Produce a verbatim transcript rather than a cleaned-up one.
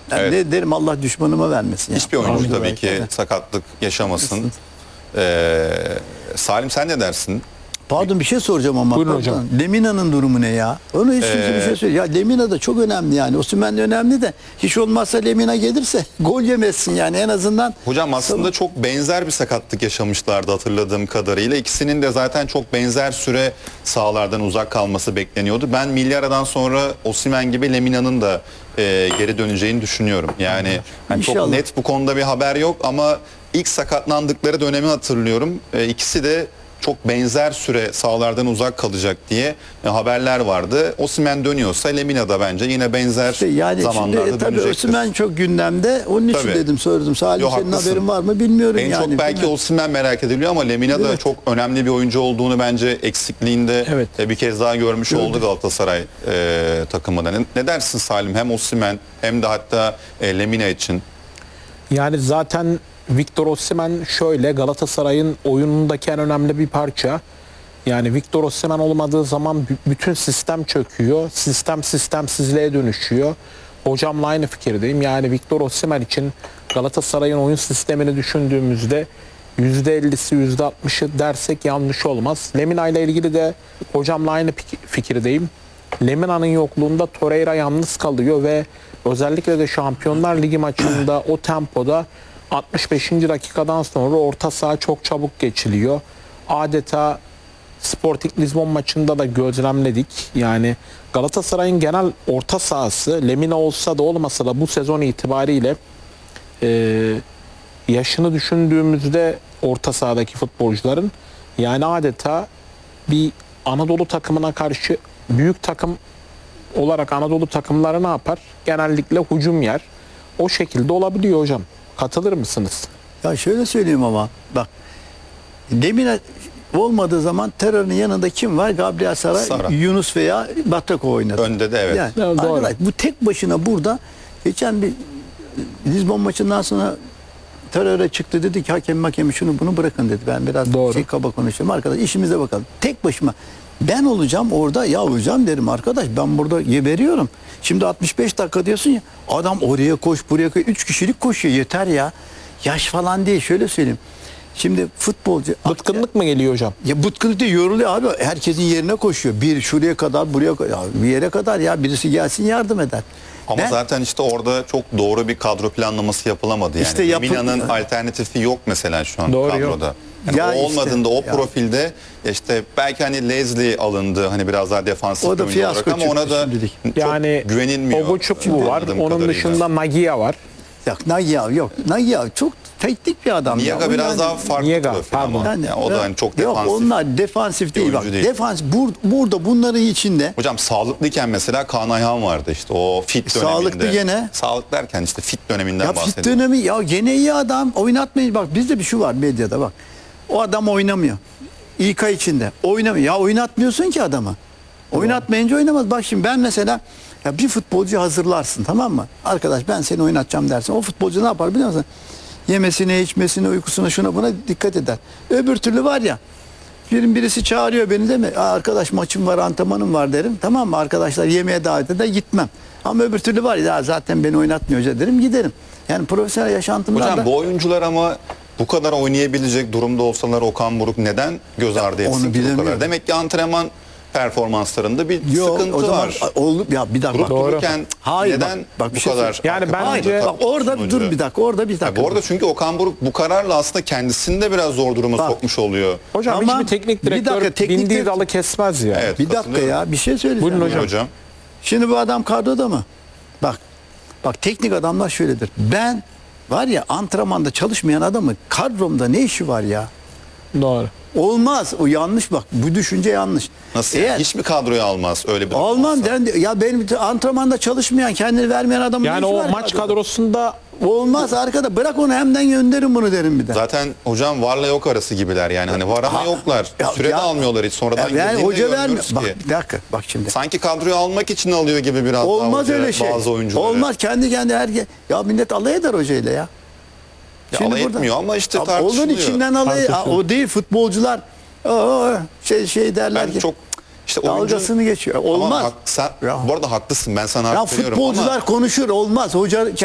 Yani Evet. ne derim, Allah düşmanıma vermesin. Ya. Hiçbir oyuncu Amin. tabii ki Evet. sakatlık yaşamasın. Ee, Salim sen ne dersin? Pardon, bir şey soracağım ama. Buyurun Pardon. hocam. Lemina'nın durumu ne ya? Onu hiç kimse bir şey söylüyor. Ya Lemina da çok önemli yani. Osimhen de önemli de hiç olmazsa Lemina gelirse gol yemezsin yani en azından. Hocam aslında çok benzer bir sakatlık yaşamışlardı hatırladığım kadarıyla. İkisinin de zaten çok benzer süre sahalardan uzak kalması bekleniyordu. Ben milli aradan sonra Osimhen gibi Lemina'nın da e, geri döneceğini düşünüyorum. Yani hani çok İnşallah. net bu konuda bir haber yok ama ilk sakatlandıkları dönemi hatırlıyorum. E, ikisi de çok benzer süre sahalardan uzak kalacak diye e, haberler vardı. Osimhen dönüyorsa Lemina da bence yine benzer İşte yani zamanlarda şimdi e, tabii dönecektir. Osimhen çok gündemde. Onun için Tabii. dedim, sordum. Salim Yo, senin haklısın. haberin var mı bilmiyorum En yani. çok belki Değil mi? Osimhen merak ediliyor ama Lemina da Evet. çok önemli bir oyuncu olduğunu bence eksikliğinde Evet. e, bir kez daha görmüş Gördüm. oldu Galatasaray e, takımında. Ne, ne dersin Salim? Hem Osimhen hem de hatta e, Lemina için. Yani zaten Victor Osimhen şöyle Galatasaray'ın oyunundaki en önemli bir parça. Yani Victor Osimhen olmadığı zaman b- bütün sistem çöküyor. Sistem sistemsizliğe dönüşüyor. Hocamla aynı fikirdeyim. Yani Victor Osimhen için Galatasaray'ın oyun sistemini düşündüğümüzde yüzde ellisi yüzde altmışı dersek yanlış olmaz. Lemina ile ilgili de hocamla aynı pik- fikirdeyim. Lemina'nın yokluğunda Torreira yalnız kalıyor ve özellikle de Şampiyonlar Ligi maçında o tempoda altmış beşinci dakikadan sonra orta saha çok çabuk geçiliyor. Adeta Sporting Lisbon maçında da gözlemledik. Yani Galatasaray'ın genel orta sahası Lemina olsa da olmasa da bu sezon itibariyle e, yaşını düşündüğümüzde orta sahadaki futbolcuların yani adeta bir Anadolu takımına karşı büyük takım olarak Anadolu takımları ne yapar? Genellikle hücum yer. O şekilde olabiliyor hocam. Katılır mısınız? Ya şöyle söyleyeyim ama bak, Lemina olmadığı zaman terörün yanında kim var? Gabriel Sara, Sara. Yunus veya Batako oynadı. Önde de evet. Yani, Evet, doğru. arkadaş, bu tek başına burada geçen bir Lisbon maçından sonra teröre çıktı, dedi ki hakem hakemi şunu bunu bırakın dedi. Ben biraz Doğru. şey kaba konuşuyorum. Arkadaş işimize bakalım. Tek başıma ben olacağım orada, ya hocam derim, arkadaş ben burada geberiyorum. Şimdi altmış beş dakika diyorsun ya, adam oraya koş buraya koş. üç kişilik koşuyor, yeter ya. Yaş falan değil, şöyle söyleyeyim. Şimdi futbolcu Bıtkınlık mı geliyor hocam? ya bıtkınlık değil, yoruluyor abi. Herkesin yerine koşuyor. Bir şuraya kadar buraya kadar. Ya bir yere kadar ya birisi gelsin yardım eder. Ama Ben- zaten işte orada çok doğru bir kadro planlaması yapılamadı. Yani İşte yapı- Lemina'nın alternatifi yok mesela şu an Doğru, kadroda. yok. Yani Ya o işte, olmadığında o ya. profilde işte belki hani Leslie alındı hani biraz daha defansif O bir da oyuncu olarak fiyasko ama ona çıktı da şimdilik. çok Yani güvenilmiyor. Ogoçukwu var. anladığım Onun kadarıyla. dışında Nagia var. Ya Nagya yok. Nagya çok teknik bir adam. Niyaga ya. O biraz yani- daha farklı Niyaga, profil pardon. ama. Yani, Yani o da hani çok yok, defansif. onlar defansif değil. Bak, oyuncu değil. defans bur, burada bunların içinde Hocam sağlıklıyken mesela Kaan Ayhan vardı işte o fit döneminde. Sağlıklı gene. Sağlık derken işte fit döneminden ya fit bahsediyorum. dönemi ya gene iyi adam, oynatmayın. Bak bizde bir şu var medyada, bak. O adam oynamıyor. İK içinde. Oynamıyor. Ya oynatmıyorsun ki adamı. Oynatmayınca oynamaz. Bak şimdi ben mesela ya bir futbolcu hazırlarsın, tamam mı? Arkadaş ben seni oynatacağım dersin. O futbolcu ne yapar biliyor musun? Yemesine, içmesine, uykusuna, şuna buna dikkat eder. Öbür türlü var ya, birin birisi çağırıyor beni, değil mi? Aa, arkadaş maçım var, antrenmanım var derim. Tamam mı? Arkadaşlar yemeğe davet eder, gitmem. Ama öbür türlü var ya, zaten beni oynatmıyor hoca derim, giderim. Yani profesyonel yaşantımda Hocam da bu oyuncular ama bu kadar oynayabilecek durumda olsalar Okan Buruk neden göz ardı etsin onu ki bu bilemiyorum. kadar? Demek ki antrenman performanslarında bir Yok, sıkıntı o zaman var. oldu ya, bir dakika. Durup Doğru. dururken Hayır, neden bak, bak bir bu şey kadar? söyleyeyim. Yani arka bence- planda Bak orada sunucu? dur bir dakika, orada bir Ya dakika. bu arada çünkü Okan Buruk bu kararla aslında kendisini de biraz zor duruma Bak. sokmuş oluyor. Hocam Ama hiçbir teknik bir direktör dakika, teknik bindiği direkt- dalı kesmez ya. Evet, Bir dakika katılıyorum. ya, bir şey söyleyeceğim. Buyurun ya. hocam. Hocam. Şimdi bu adam kadroda mı? Bak. Bak teknik adamlar şöyledir. Ben var ya, antrenmanda çalışmayan adamı kadromda ne işi var ya? Doğru. Olmaz. O yanlış bak. Bu düşünce yanlış. Nasıl? Eğer yani? Hiç mi kadroya almaz öyle bir durum Almam olsa? den ya, benim antrenmanda çalışmayan, kendini vermeyen adamın ne Yani işi o var maç kadroda? kadrosunda Olmaz arkada. Bırak onu, hemden gönderin bunu derim bir de. Zaten hocam varla yok arası gibiler yani hani var ama Ha, yoklar. ya- Süre de ya- almıyorlar hiç sonradan Ya yani girdiğinde hoca vermiyor. görmüyoruz Bak ki. bir dakika, bak şimdi. Sanki kadroyu almak için alıyor gibi biraz daha Olmaz hoca öyle şey. bazı oyuncuları. Olmaz, kendi kendi herkes. Ya millet alay eder hocayla ya. Ya Şimdi alay burada- etmiyor ama işte Ya tartışılıyor. Onun içinden alay. Aa, Tartışılıyor. o değil futbolcular. Aa, şey şey derler Ben ki. çok işte oyuncu... Dalgasını geçiyor. Ama Olmaz. hak- sen, Ya. bu arada haklısın ben sana Ya hak veriyorum futbolcular ama konuşur, olmaz. Hoca